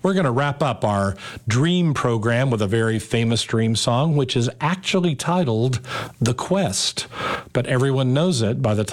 we're going to wrap up our Dream program with a very famous Dream song, which is actually titled The Quest. But everyone knows it by the